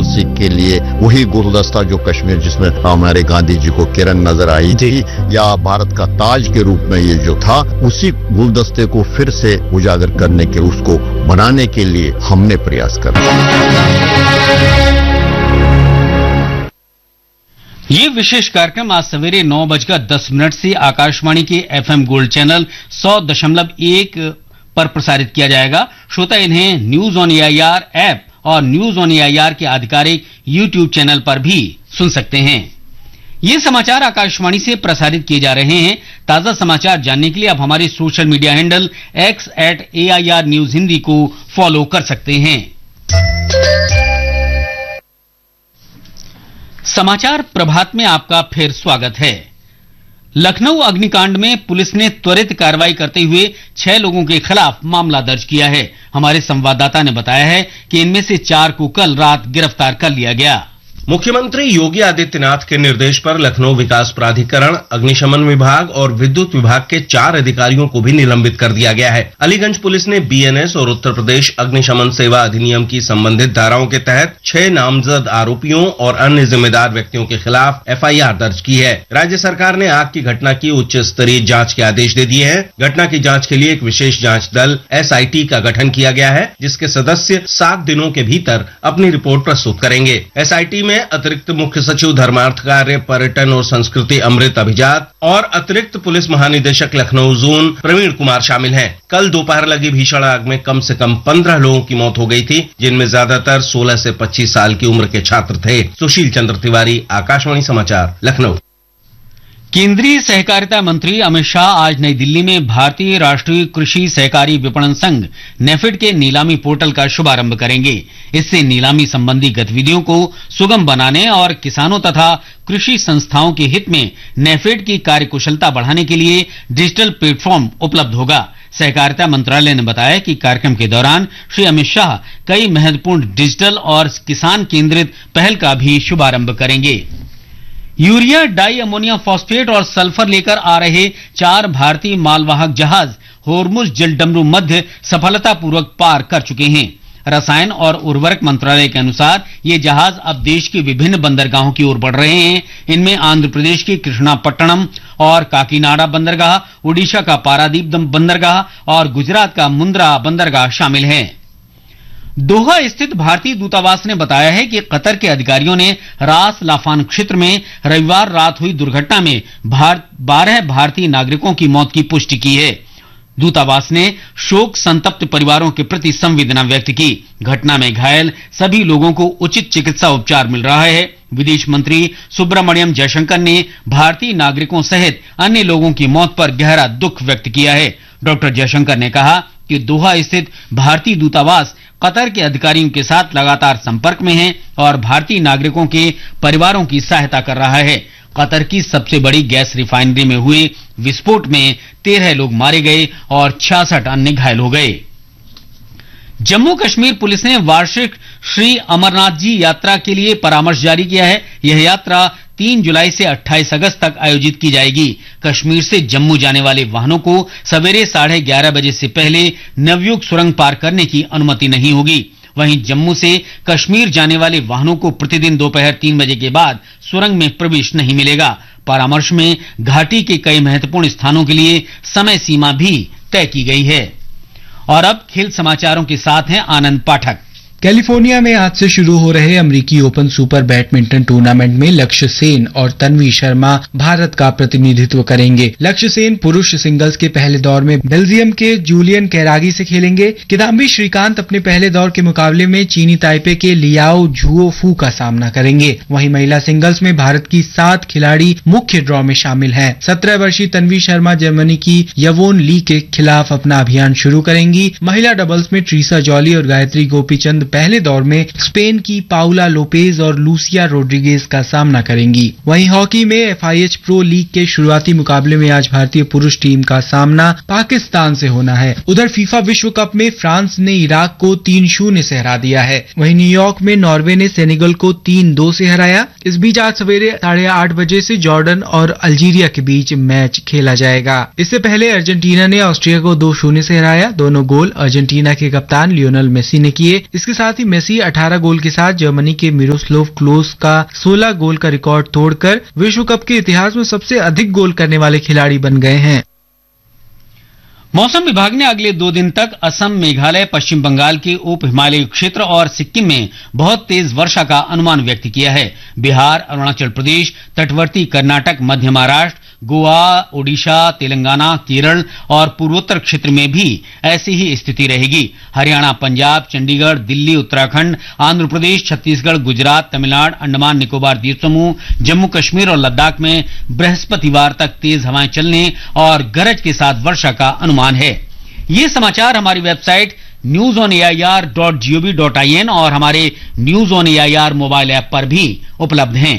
Policy के लिए वही गुलदस्ता जो कश्मीर जिसमें हमारे गांधी जी को किरण नजर आई थी या भारत का ताज के रूप में ये जो था, उसी गुलदस्ते को फिर से उजागर करने के, उसको बनाने के लिए हमने प्रयास करना। ये विशेष कार्यक्रम आज सवेरे 9:10 से आकाशवाणी के FM गोल्ड चैनल 100.1 पर प्रसारित किया जाएगा। श्रोता इन्हें न्यूज ऑन AIR ऐप और न्यूज ऑन AIR के आधिकारिक YouTube चैनल पर भी सुन सकते हैं। ये समाचार आकाशवाणी से प्रसारित किए जा रहे हैं। ताजा समाचार जानने के लिए आप हमारे social media handle X @AIR News Hindi को फॉलो कर सकते हैं। समाचार प्रभात में आपका फिर स्वागत है। लखनऊ अग्निकांड में पुलिस ने त्वरित कार्रवाई करते हुए 6 लोगों के खिलाफ मामला दर्ज किया है। हमारे संवाददाता ने बताया है कि इनमें से 4 को कल रात गिरफ्तार कर लिया गया। मुख्यमंत्री योगी आदित्यनाथ के निर्देश पर लखनऊ विकास प्राधिकरण, अग्निशमन विभाग और विद्युत विभाग के 4 अधिकारियों को भी निलंबित कर दिया गया है। अलीगंज पुलिस ने BNS और उत्तर प्रदेश अग्निशमन सेवा अधिनियम की संबंधित धाराओं के तहत 6 नामजद आरोपियों और अन्य जिम्मेदार व्यक्तियों के खिलाफ FIR दर्ज की है। राज्य सरकार ने आग की घटना की उच्च स्तरीय जांच के आदेश दे दिए हैं। घटना की जांच के लिए एक विशेष जांच दल SIT का गठन किया गया है, जिसके सदस्य 7 दिनों के भीतर अपनी रिपोर्ट प्रस्तुत करेंगे। SIT में अतिरिक्त मुख्य सचिव धर्मार्थ कार्य, पर्यटन और संस्कृति अमृत अभिजात और अतिरिक्त पुलिस महानिदेशक लखनऊ जोन प्रवीण कुमार शामिल हैं। कल दोपहर लगी भीषण आग में कम से कम 15 लोगों की मौत हो गई थी, जिनमें ज्यादातर 16 से 25 साल की उम्र के छात्र थे। सुशील चंद्र तिवारी, आकाशवाणी समाचार, लखनऊ। केंद्रीय सहकारिता मंत्री अमित शाह आज नई दिल्ली में भारतीय राष्ट्रीय कृषि सहकारी विपणन संघ नेफेड के नीलामी पोर्टल का शुभारंभ करेंगे। इससे नीलामी संबंधी गतिविधियों को सुगम बनाने और किसानों तथा कृषि संस्थाओं के हित में नेफेड की कार्यकुशलता बढ़ाने के लिए डिजिटल प्लेटफॉर्म उपलब्ध होगा। सहकारिता मंत्रालय ने बताया कि कार्यक्रम के दौरान श्री अमित शाह कई महत्वपूर्ण डिजिटल और किसान केंद्रित पहल का भी शुभारंभ करेंगे। यूरिया, डाई अमोनिया फॉस्फेट और सल्फर लेकर आ रहे 4 भारतीय मालवाहक जहाज होर्मुज जलडमरू मध्य सफलतापूर्वक पार कर चुके हैं। रसायन और उर्वरक मंत्रालय के अनुसार ये जहाज अब देश के विभिन्न बंदरगाहों की ओर बढ़ रहे हैं। इनमें आंध्र प्रदेश के कृष्णापट्टनम और काकीनाडा बंदरगाह, ओडिशा का पारादीप बंदरगाह और गुजरात का मुंद्रा बंदरगाह शामिल हैं। दोहा स्थित भारतीय दूतावास ने बताया है कि कतर के अधिकारियों ने रास लाफान क्षेत्र में रविवार रात हुई दुर्घटना में 12 भारतीय नागरिकों की मौत की पुष्टि की है। दूतावास ने शोक संतप्त परिवारों के प्रति संवेदना व्यक्त की। घटना में घायल सभी लोगों को उचित चिकित्सा उपचार मिल रहा है। विदेश मंत्री सुब्रमण्यम जयशंकर ने भारतीय नागरिकों सहित अन्य लोगों की मौत पर गहरा दुख व्यक्त किया है। डॉक्टर जयशंकर ने कहा कि दोहा स्थित भारतीय दूतावास कतर के अधिकारियों के साथ लगातार संपर्क में है और भारतीय नागरिकों के परिवारों की सहायता कर रहा है। कतर की सबसे बड़ी गैस रिफाइनरी में हुए विस्फोट में 13 लोग मारे गए और 66 अन्य घायल हो गए। जम्मू कश्मीर पुलिस ने वार्षिक श्री अमरनाथ जी यात्रा के लिए परामर्श जारी किया है। यह यात्रा 3 जुलाई से 28 अगस्त तक आयोजित की जाएगी। कश्मीर से जम्मू जाने वाले वाहनों को सवेरे 11:30 बजे से पहले नवयुग सुरंग पार करने की अनुमति नहीं होगी। वहीं जम्मू से कश्मीर जाने वाले वाहनों को प्रतिदिन दोपहर 3 बजे के बाद सुरंग में प्रवेश नहीं मिलेगा। परामर्श में घाटी के कई महत्वपूर्ण स्थानों के लिए समय सीमा भी तय की गई है। और अब खेल समाचारों के साथ हैं आनंद पाठक। कैलिफोर्निया में आज से शुरू हो रहे अमेरिकी ओपन सुपर बैडमिंटन टूर्नामेंट में लक्ष्य सेन और तन्वी शर्मा भारत का प्रतिनिधित्व करेंगे। लक्ष्य सेन पुरुष सिंगल्स के पहले दौर में बेल्जियम के जूलियन कैरागी से खेलेंगे। किदाम्बी श्रीकांत अपने पहले दौर के मुकाबले में चीनी ताइपे के लियाओ झुओफू का सामना करेंगे। वहीं महिला सिंगल्स में भारत की 7 खिलाड़ी मुख्य ड्रॉ में शामिल हैं। 17 वर्षीय तन्वी शर्मा जर्मनी की यवोन ली के खिलाफ अपना अभियान शुरू करेंगी। महिला डबल्स में ट्रीसा जॉली और गायत्री गोपीचंद पहले दौर में स्पेन की पाउला लोपेज और लूसिया रोड्रिगेज का सामना करेंगी। वहीं हॉकी में FIH प्रो लीग के शुरुआती मुकाबले में आज भारतीय पुरुष टीम का सामना पाकिस्तान से होना है। उधर फीफा विश्व कप में फ्रांस ने इराक को 3-0 से हरा दिया है। वहीं न्यूयॉर्क में नॉर्वे ने सेनेगल को 3-2 से हराया। इस बीच आज सवेरे 8:30 बजे से जॉर्डन और अल्जीरिया के बीच मैच खेला जाएगा। इससे पहले अर्जेंटीना ने ऑस्ट्रिया को 2-0 से हराया। दोनों गोल अर्जेंटीना के कप्तान लियोनेल मेसी ने किए। इसके साथ ही मेसी 18 गोल के साथ जर्मनी के मिरोस्लाव क्लोज का 16 गोल का रिकॉर्ड तोड़कर विश्व कप के इतिहास में सबसे अधिक गोल करने वाले खिलाड़ी बन गए हैं। मौसम विभाग ने अगले 2 दिन तक असम, मेघालय, पश्चिम बंगाल के उप हिमालयी क्षेत्र और सिक्किम में बहुत तेज वर्षा का अनुमान व्यक्त किया है। बिहार, अरुणाचल प्रदेश, तटवर्ती कर्नाटक, मध्य महाराष्ट्र, गोवा, ओडिशा, तेलंगाना, केरल और पूर्वोत्तर क्षेत्र में भी ऐसी ही स्थिति रहेगी। हरियाणा, पंजाब, चंडीगढ़, दिल्ली, उत्तराखंड, आंध्र प्रदेश, छत्तीसगढ़, गुजरात, तमिलनाडु, अंडमान निकोबार द्वीप समूह, जम्मू कश्मीर और लद्दाख में बृहस्पतिवार तक तेज हवाएं चलने और गरज के साथ वर्षा का अनुमान है। ये समाचार हमारी वेबसाइट newsonair.gov.in और हमारे news on AIR mobile app पर भी उपलब्ध हैं।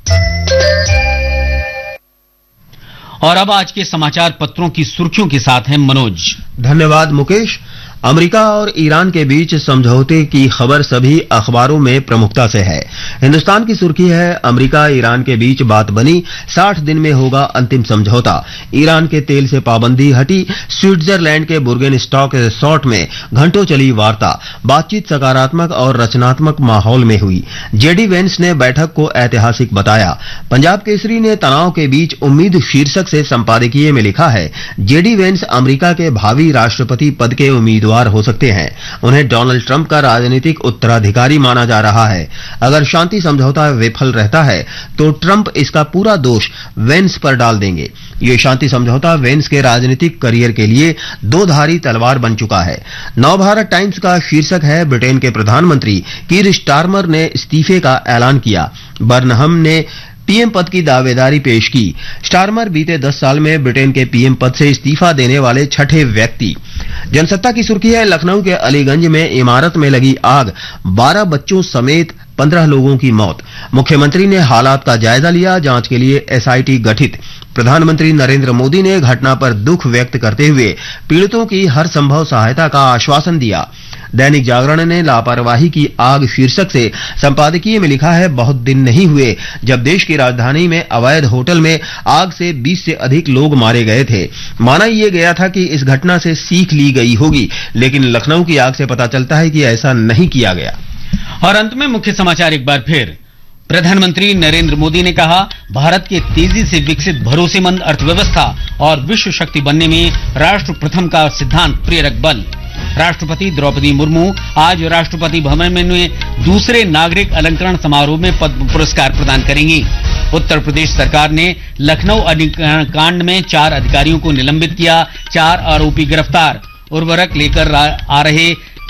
और अब आज के समाचार पत्रों की सुर्खियों के साथ हैं मनोज। धन्यवाद मुकेश। अमेरिका और ईरान के बीच समझौते की खबर सभी अखबारों में प्रमुखता से है। हिंदुस्तान की सुर्खी है, अमेरिका ईरान के बीच बात बनी, 60 दिन में होगा अंतिम समझौता। ईरान के तेल से पाबंदी हटी, स्विट्जरलैंड के बुर्गेनस्टॉक रिसोर्ट में घंटों चली वार्ता, बातचीत सकारात्मक और रचनात्मक माहौल में हुई। जेडी वेंस ने बैठक को ऐतिहासिक बताया। पंजाब केसरी ने तनाव के बीच उम्मीद शीर्षक से संपादकीय में लिखा है, जेडी वेंस अमेरिका के भावी राष्ट्रपति पद के उम्मीदवार हो सकते हैं। उन्हें डोनाल्ड ट्रंप का राजनीतिक उत्तराधिकारी माना जा रहा है। अगर शांति समझौता विफल रहता है तो ट्रंप इसका पूरा दोष वेंस पर डाल देंगे। ये शांति समझौता वेंस के राजनीतिक करियर के लिए दोधारी तलवार बन चुका है। नवभारत टाइम्स का शीर्षक है, ब्रिटेन के प्रधानमंत्री कीर स्टारमर ने इस्तीफे का ऐलान किया। बर्नहम ने पीएम पद की दावेदारी पेश की। स्टारमर बीते 10 साल में ब्रिटेन के पीएम पद से इस्तीफा देने वाले छठे व्यक्ति। जनसत्ता की सुर्खी है, लखनऊ के अलीगंज में इमारत में लगी आग, 12 बच्चों समेत 15 लोगों की मौत। मुख्यमंत्री ने हालात का जायजा लिया, जांच के लिए एसआईटी गठित। प्रधानमंत्री नरेंद्र मोदी ने घटना पर दुख व्यक्त करते हुए पीड़ितों की हर संभव सहायता का आश्वासन दिया। दैनिक जागरण ने लापरवाही की आग शीर्षक से संपादकीय में लिखा है, बहुत दिन नहीं हुए जब देश की राजधानी में अवैध होटल में आग से 20 से अधिक लोग मारे गए थे। माना यह गया था कि इस घटना से सीख ली गई होगी, लेकिन लखनऊ की आग से पता चलता है कि ऐसा नहीं किया गया। और अंत में मुख्य समाचार एक बार फिर। प्रधानमंत्री नरेंद्र मोदी ने कहा, भारत के तेजी से विकसित भरोसेमंद अर्थव्यवस्था और विश्व शक्ति बनने में राष्ट्र प्रथम का सिद्धांत प्रेरक बल। राष्ट्रपति द्रौपदी मुर्मू आज राष्ट्रपति भवन में दूसरे नागरिक अलंकरण समारोह में पद्म पुरस्कार प्रदान करेंगी। उत्तर प्रदेश सरकार ने लखनऊ अग्निकांड में 4 अधिकारियों को निलंबित किया, 4 आरोपी गिरफ्तार। उर्वरक लेकर आ रहे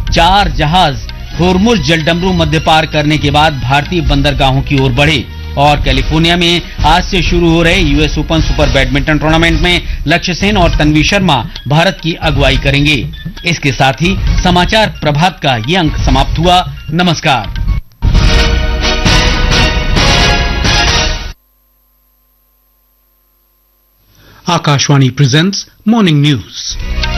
4 जहाज होर्मुज जलडमरू मध्य पार करने के बाद भारतीय बंदरगाहों की ओर बढ़े। और कैलिफोर्निया में आज से शुरू हो रहे US open super badminton tournament में लक्ष्य सेन और तन्वी शर्मा भारत की अगुवाई करेंगे। इसके साथ ही समाचार प्रभात का ये अंक समाप्त हुआ। नमस्कार। Akashvani presents morning news.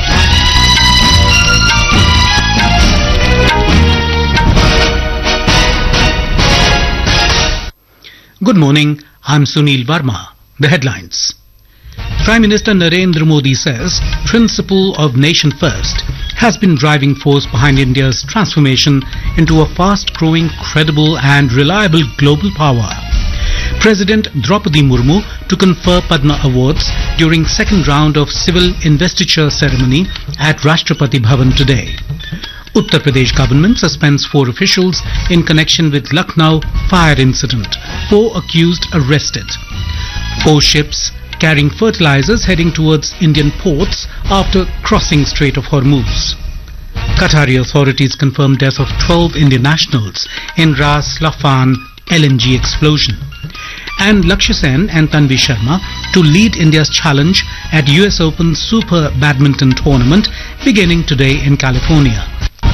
Good morning, I'm Sunil Verma. The headlines. Prime Minister Narendra Modi says principle of nation first has been driving force behind India's transformation into a fast-growing, credible and reliable global power. President Draupadi Murmu to confer Padma Awards during second round of civil investiture ceremony at Rashtrapati Bhavan today. Uttar Pradesh government suspends 4 officials in connection with Lucknow fire incident. 4 accused arrested. 4 ships carrying fertilizers heading towards Indian ports after crossing Strait of Hormuz. Qatari authorities confirmed death of 12 Indian nationals in Ras Laffan LNG explosion. And Lakshya Sen and Tanvi Sharma to lead India's challenge at US Open Super Badminton Tournament beginning today in California.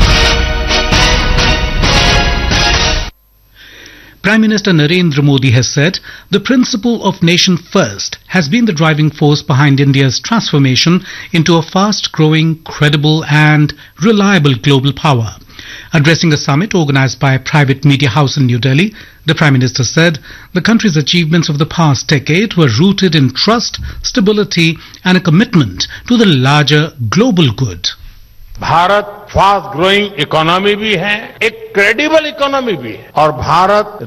Prime Minister Narendra Modi has said the principle of nation first has been the driving force behind India's transformation into a fast-growing, credible and reliable global power. Addressing a summit organized by a private media house in New Delhi, the Prime Minister said the country's achievements of the past decade were rooted in trust, stability and a commitment to the larger global good. Bharat fast growing economy भी है, एक credible economy भी है और भारत